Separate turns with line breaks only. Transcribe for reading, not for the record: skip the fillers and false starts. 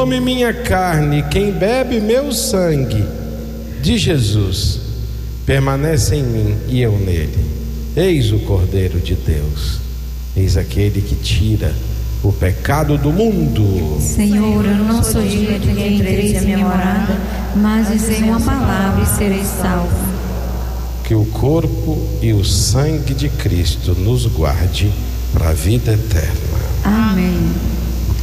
come minha carne, quem bebe meu sangue, de Jesus, permanece em mim e eu nele. Eis o Cordeiro de Deus, eis aquele que tira o pecado do mundo.
Senhor, eu não sou digno de que entreis a minha morada, mas dizei uma palavra e serei salvo.
Que o corpo e o sangue de Cristo nos guarde para a vida eterna.
Amém.